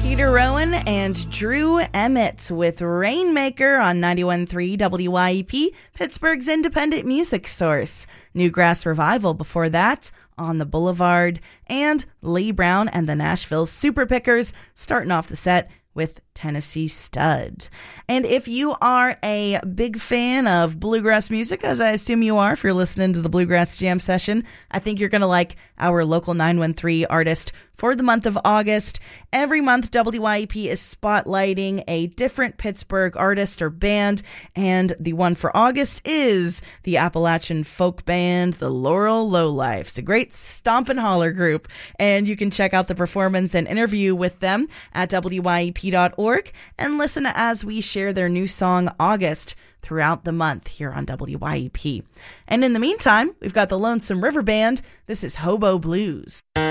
Peter Rowan and Drew Emmett with Rainmaker on 91.3 WYEP, Pittsburgh's independent music source. Newgrass Revival before that, On the Boulevard, and Lee Brown and the Nashville Super Pickers starting off the set with Tennessee Stud. And if you are a big fan of bluegrass music, as I assume you are if you're listening to the Bluegrass Jam session, I think you're going to like our local 913 artist for the month of August. Every month, WYEP is spotlighting a different Pittsburgh artist or band, and the one for August is the Appalachian folk band, the Laurel Lowlifes, a great stomp and holler group, and you can check out the performance and interview with them at WYEP.org and listen as we share their new song, August, throughout the month here on WYEP. And in the meantime, we've got the Lonesome River Band. This is Hobo Blues.